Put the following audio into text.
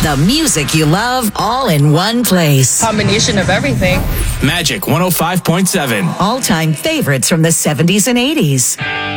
The music you love all in one place. Combination of everything. Magic 105.7. All-time favorites from the 70s and 80s.